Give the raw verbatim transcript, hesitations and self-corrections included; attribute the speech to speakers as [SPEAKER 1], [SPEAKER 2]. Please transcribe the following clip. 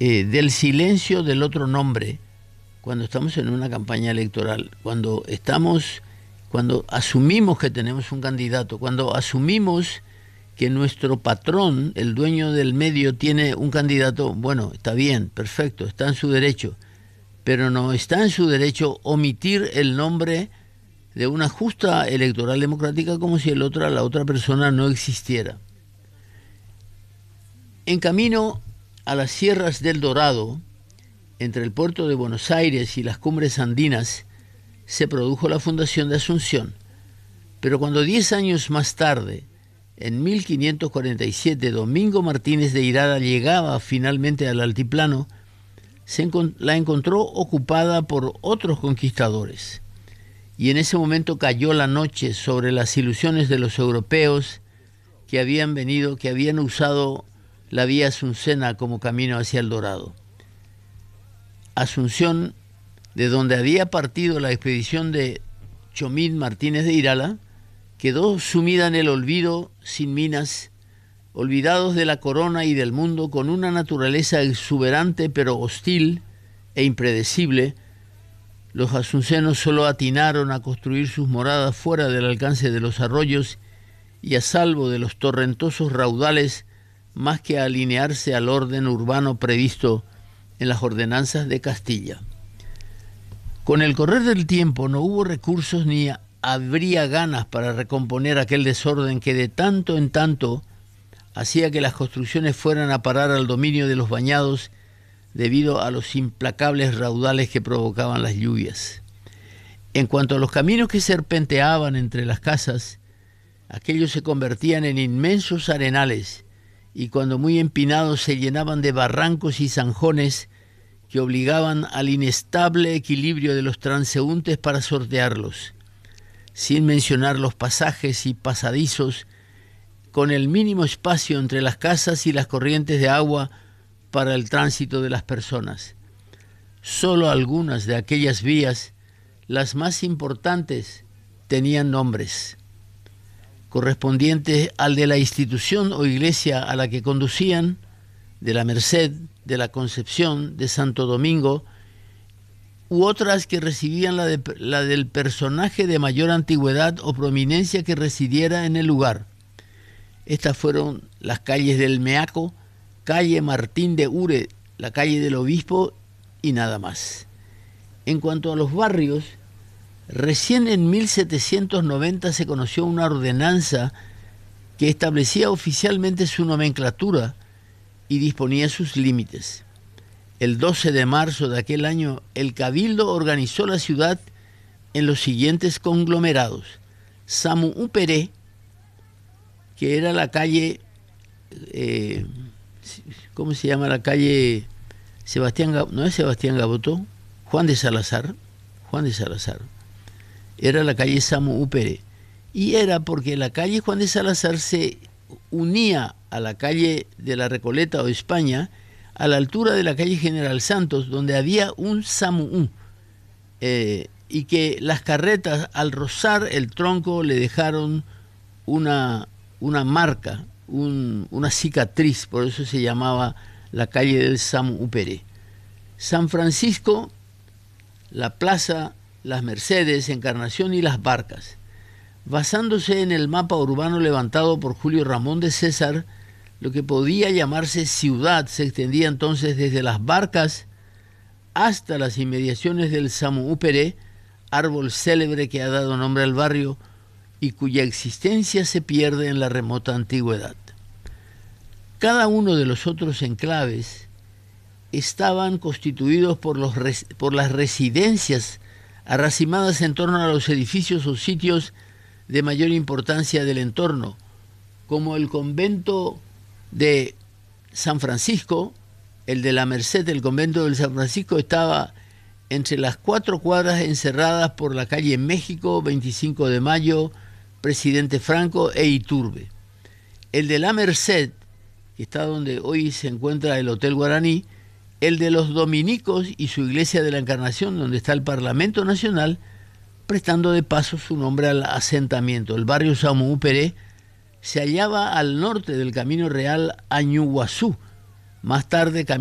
[SPEAKER 1] eh, del silencio del otro nombre cuando estamos en una campaña electoral, cuando estamos, cuando asumimos que tenemos un candidato, cuando asumimos que nuestro patrón, el dueño del medio, tiene un candidato. Bueno, está bien, perfecto, está en su derecho, pero no está en su derecho omitir el nombre de una justa electoral democrática como si el otra, la otra persona no existiera. En camino a las sierras del Dorado, entre el puerto de Buenos Aires y las cumbres andinas, se produjo la fundación de Asunción. Pero cuando diez años más tarde, en mil quinientos cuarenta y siete, Domingo Martínez de Irala llegaba finalmente al altiplano, se encont- la encontró ocupada por otros conquistadores. Y en ese momento cayó la noche sobre las ilusiones de los europeos que habían venido, que habían usado la vía asuncena como camino hacia el Dorado. Asunción, de donde había partido la expedición de Chomín Martínez de Irala, quedó sumida en el olvido, sin minas, olvidados de la corona y del mundo, con una naturaleza exuberante pero hostil e impredecible. Los asuncenos solo atinaron a construir sus moradas fuera del alcance de los arroyos y a salvo de los torrentosos raudales, más que a alinearse al orden urbano previsto en las ordenanzas de Castilla. Con el correr del tiempo no hubo recursos ni habría ganas para recomponer aquel desorden que de tanto en tanto hacía que las construcciones fueran a parar al dominio de los bañados debido a los implacables raudales que provocaban las lluvias. En cuanto a los caminos que serpenteaban entre las casas, aquellos se convertían en inmensos arenales y cuando muy empinados se llenaban de barrancos y zanjones que obligaban al inestable equilibrio de los transeúntes para sortearlos, sin mencionar los pasajes y pasadizos con el mínimo espacio entre las casas y las corrientes de agua para el tránsito de las personas. Solo algunas de aquellas vías, las más importantes, tenían nombres correspondientes al de la institución o iglesia a la que conducían, de la Merced, de la Concepción, de Santo Domingo, u otras que recibían la, de, la del personaje de mayor antigüedad o prominencia que residiera en el lugar. Estas fueron las calles del Meaco, calle Martín de Ure, la calle del Obispo y nada más. En cuanto a los barrios, recién en mil setecientos noventa se conoció una ordenanza que establecía oficialmente su nomenclatura y disponía sus límites. El doce de marzo de aquel año, el Cabildo organizó la ciudad en los siguientes conglomerados: Samu-Upere, que era la calle, eh, ¿cómo se llama la calle? Sebastián, no es Sebastián Gabotó, Juan de Salazar, Juan de Salazar. Era la calle Samu-Upere. Y era porque la calle Juan de Salazar se unía a la calle de la Recoleta o España a la altura de la calle General Santos, donde había un Samu, eh, y que las carretas al rozar el tronco le dejaron una, una marca, un, una cicatriz, por eso se llamaba la calle del Samu-Upere. San Francisco, la Plaza, las Mercedes, Encarnación y las Barcas. Basándose en el mapa urbano levantado por Julio Ramón de César, lo que podía llamarse ciudad se extendía entonces desde las Barcas hasta las inmediaciones del Samu-Upere, árbol célebre que ha dado nombre al barrio y cuya existencia se pierde en la remota antigüedad. Cada uno de los otros enclaves estaban constituidos por, los res, por las residencias arracimadas en torno a los edificios o sitios de mayor importancia del entorno, como el convento de San Francisco. El de la Merced, el convento de San Francisco, estaba entre las cuatro cuadras encerradas por la calle México, veinticinco de mayo, Presidente Franco e Iturbe. El de la Merced, que está donde hoy se encuentra el Hotel Guaraní, el de los dominicos y su iglesia de la Encarnación, donde está el Parlamento Nacional, prestando de paso su nombre al asentamiento. El barrio Samu-Upere se hallaba al norte del Camino Real a Ñuguazú, más tarde